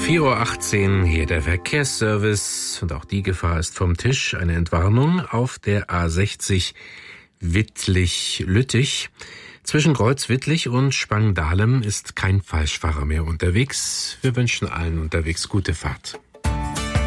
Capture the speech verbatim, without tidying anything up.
vier Uhr achtzehn, hier der Verkehrsservice. Und auch die Gefahr ist vom Tisch. Eine Entwarnung auf der A sechzig Wittlich-Lüttich. Zwischen Kreuz-Wittlich und Spangdahlem ist kein Falschfahrer mehr unterwegs. Wir wünschen allen unterwegs gute Fahrt.